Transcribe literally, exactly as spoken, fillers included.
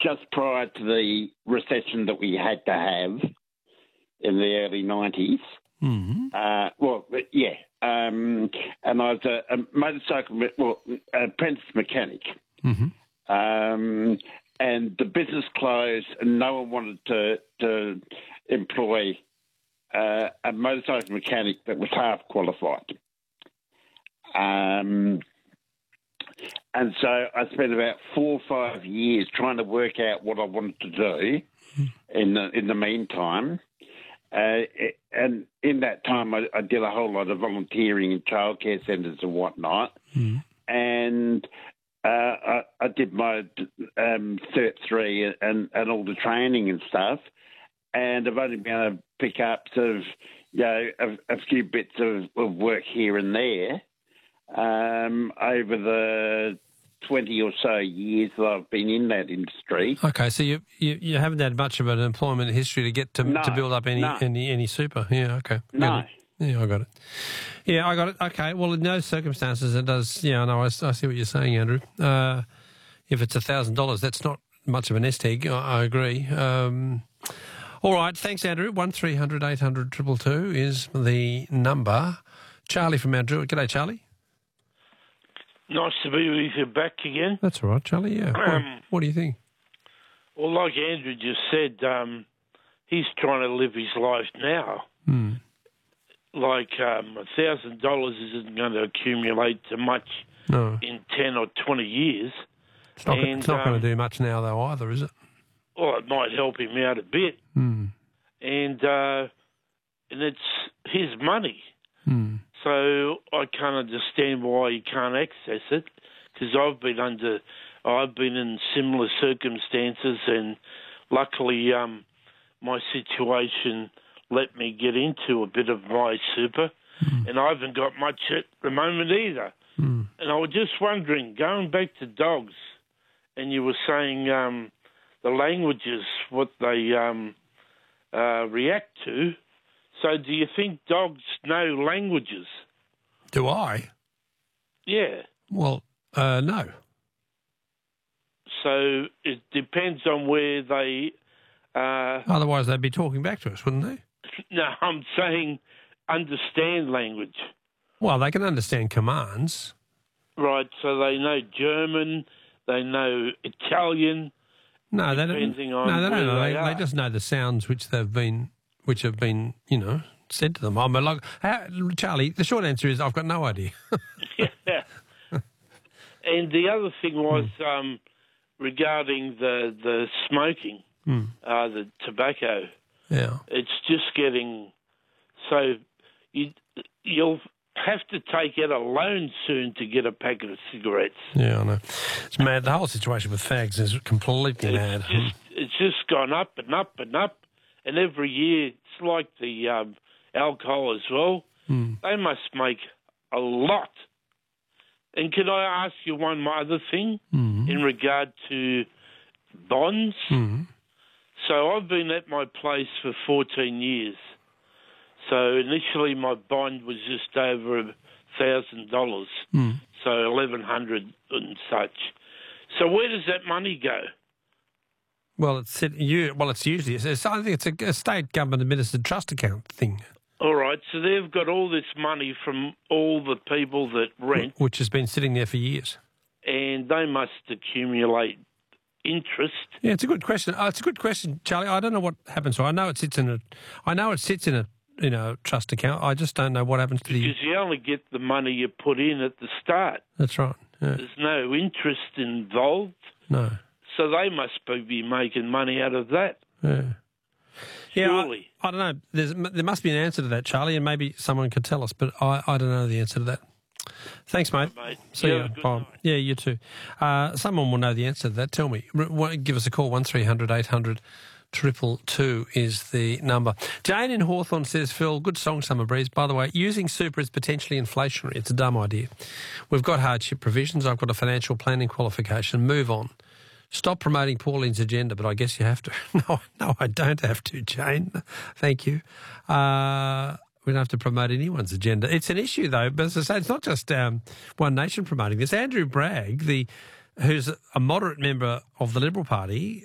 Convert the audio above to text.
just prior to the recession that we had to have in the early nineties. Mm-hmm. Uh, well, yeah. Um, and I was a, a motorcycle, well, apprentice mechanic. Mm-hmm. Um, and the business closed, and no one wanted to, to employ uh, a motorcycle mechanic that was half qualified. Um, and so I spent about four or five years trying to work out what I wanted to do in the, in the meantime. Uh, and in that time, I, I did a whole lot of volunteering in childcare centres and whatnot. Mm. And uh, I, I did my um, Cert three and, and all the training and stuff. And I've only been able to pick up sort of, you know, a, a few bits of, of work here and there um, over the twenty or so years that I've been in that industry. Okay, so you you, you haven't had much of an employment history to get to No, to build up any, no. any any super. Yeah, okay. No. Got it. Yeah, I got it. Yeah, I got it. Okay, well, in those circumstances, it does, yeah, I know, I, I see what you're saying, Andrew. Uh, if it's one thousand dollars, that's not much of a nest egg, I, I agree. Um, all right, thanks, Andrew. one three hundred eight hundred two two two is the number. Charlie from Mount Druitt. G'day, Charlie. Nice to be with you back again. That's all right, Charlie, yeah. Um, what, what do you think? Well, like Andrew just said, um, he's trying to live his life now. Hmm. Like um, one thousand dollars isn't going to accumulate to much No. in ten or twenty years. It's not, And, it's not um, going to do much now, though, either, is it? Well, it might help him out a bit. Hmm. And, uh, and it's his money. Hmm. So I can't understand why he can't access it, because I've been under, I've been in similar circumstances, and luckily um, my situation let me get into a bit of my super, Mm. and I haven't got much at the moment either. Mm. And I was just wondering, going back to dogs, and you were saying um, the languages, what they um, uh, react to. So do you think dogs know languages? Do I? Yeah. Well, uh, no. So it depends on where they... Uh, Otherwise they'd be talking back to us, wouldn't they? no, I'm saying understand language. Well, they can understand commands. Right, so they know German, they know Italian. No, they don't. Depending on No, they don't where know. they They, are. they just know the sounds which they've been, which have been, you know, said to them. I'm a like, how, Charlie. The short answer is I've got no idea. Yeah. And the other thing was um, regarding the the smoking, Mm. uh, the tobacco. Yeah. It's just getting so you you'll have to take out a loan soon to get a packet of cigarettes. Yeah, I know. It's mad. The whole situation with fags is completely mad. It's just, it's just gone up and up and up, and every year it's like the um, alcohol as well. Mm. They must make a lot. And can I ask you one other thing Mm. in regard to bonds? Mm. So I've been at my place for fourteen years. So initially my bond was just over a thousand dollars, Mm. so eleven hundred and such. So where does that money go? Well, it's you. Well, it's usually. It's, I think it's a, a state government administered trust account thing, All right, so they've got all this money from all the people that rent, which has been sitting there for years. and they must accumulate interest. Yeah, it's a good question. Uh, it's a good question, Charlie. I don't know what happens. I know it sits in a. I know it sits in a you know trust account. I just don't know what happens to the. Because you only get the money you put in at the start. That's right. Yeah. There's no interest involved, No. so they must be making money out of that. Yeah. Yeah, Surely. I, I don't know. There's, there must be an answer to that, Charlie, and maybe someone could tell us, but I, I don't know the answer to that. Thanks, mate. Mate. See You you. have a good Bye. night. Yeah, you too. Uh, someone will know the answer to that. Tell me. R- w- Give us a call. one three hundred eight hundred triple two is the number. Jane in Hawthorne says, Phil, good song, Summer Breeze. By the way, using super is potentially inflationary. It's a dumb idea. We've got hardship provisions. I've got a financial planning qualification. Move on. Stop promoting Pauline's agenda, but I guess you have to. No, no, I don't have to, Jane. Thank you. Uh, we don't have to promote anyone's agenda. It's an issue, though. But as I say, it's not just um, One Nation promoting this. Andrew Bragg, the who's a moderate member of the Liberal Party,